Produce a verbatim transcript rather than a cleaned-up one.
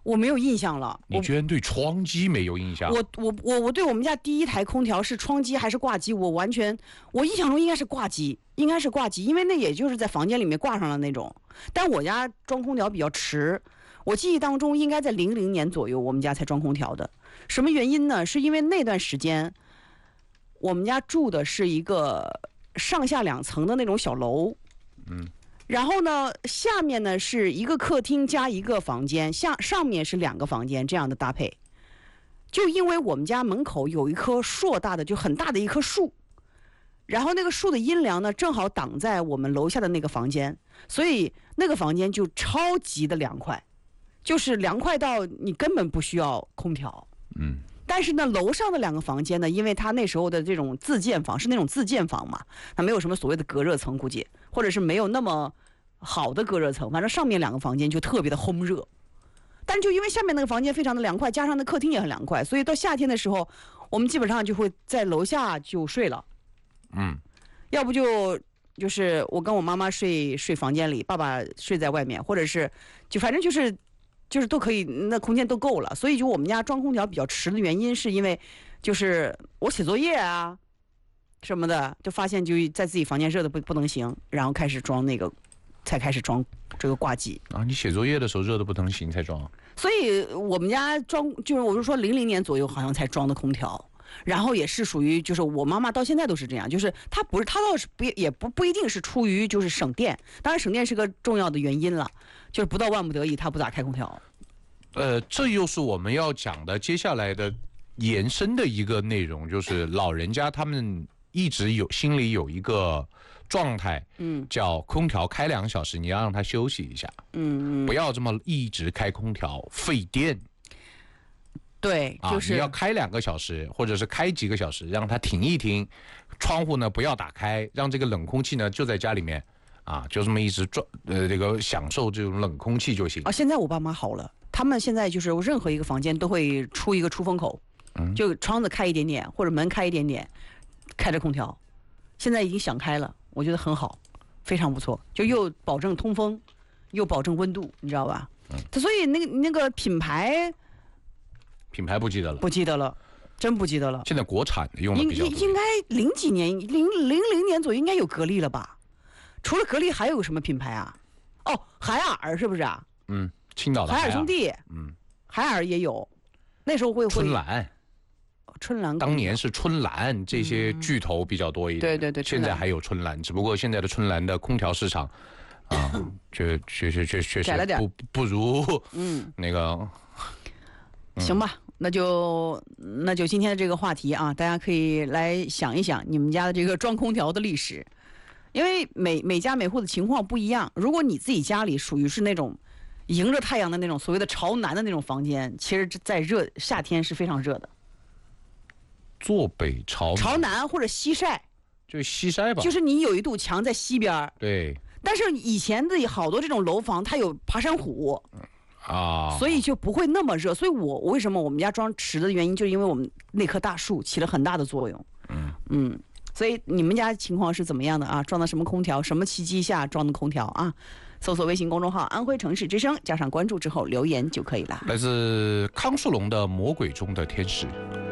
我没有印象了。 你居然对窗机没有印象？ 我我我我对我们家第一台空调是窗机还是挂机，我完全我印象中应该是挂机，应该是挂机，因为那也就是在房间里面挂上了那种。但我家装空调比较迟，我记忆当中应该在零零年左右我们家才装空调的。什么原因呢？是因为那段时间我们家住的是一个上下两层的那种小楼， 嗯。 然后呢，下面呢是一个客厅加一个房间，下上面是两个房间，这样的搭配。就因为我们家门口有一棵硕大的，就很大的一棵树，然后那个树的阴凉呢，正好挡在我们楼下的那个房间，所以那个房间就超级的凉快，就是凉快到你根本不需要空调。 嗯。 但是呢，楼上的两个房间呢，因为它那时候的这种自建房是那种自建房嘛，它没有什么所谓的隔热层，估计或者是没有那么好的隔热层，反正上面两个房间就特别的烘热。但就因为下面那个房间非常的凉快，加上那客厅也很凉快，所以到夏天的时候，我们基本上就会在楼下就睡了。 嗯， 要不就就是我跟我妈妈睡睡房间里，爸爸睡在外面，或者是就反正就是。就是都可以，那空间都够了，所以就我们家装空调比较迟的原因，是因为就是我写作业啊什么的，就发现就在自己房间热的不不能行，然后开始装那个，才开始装这个挂机啊。你写作业的时候热的不能行才装， 所以我们家装就是我是说零零年左右好像才装的空调。然后也是属于，就是我妈妈到现在都是这样，就是她不是她倒是不也不不一定是出于就是省电，当然省电是个重要的原因了，就是不到万不得已她不咋开空调。 呃，这又是我们要讲的接下来的延伸的一个内容，就是老人家他们一直有心里有一个状态， 嗯， 叫空调开两小时，你要让他休息一下， 嗯嗯， 不要这么一直开空调费电。 对，就是、 啊、你要开两个小时，或者是开几个小时，让它停一停，窗户呢不要打开，让这个冷空气呢就在家里面，啊，就这么一直转，呃，这个享受这种冷空气就行。 啊，现在我爸妈好了，他们现在就是任何一个房间都会出一个出风口，嗯，就窗子开一点点或者门开一点点，开着空调，现在已经想开了，我觉得很好，非常不错，就又保证通风，又保证温度，你知道吧？嗯，所以那个那个品牌。 品牌不记得了， 不记得了，真不记得了。 现在国产的用的比较多。 应应该零几年，零零零年左右应该有格力了吧？除了格力还有什么品牌啊？哦，海尔是不是啊？ 嗯，青岛的海尔兄弟， 嗯， 海尔也有。那时候会会春兰， 春兰当年是春兰这些巨头比较多一点。 对对对， 现在还有春兰，只不过现在的春兰的空调市场啊，确确确确确实不不如嗯那个。 行吧，那就那就今天的这个话题啊，大家可以来想一想你们家的这个装空调的历史，因为每每家每户的情况不一样。如果你自己家里属于是那种迎着太阳的那种所谓的朝南的那种房间，其实在热夏天是非常热的。 坐北朝南朝南或者西晒， 就西晒吧， 就是你有一堵墙在西边， 对。 但是以前的好多这种楼房，它有爬山虎。 啊， 所以就不会那么热。所以我为什么我们家装迟的原因，就是因为我们那棵大树起了很大的作用。嗯嗯，所以你们家情况是怎么样的啊？装的什么空调？什么契机下装的空调啊？搜索微信公众号“安徽城市之声”，加上关注之后留言就可以了。 来自康树龙的《魔鬼中的天使》。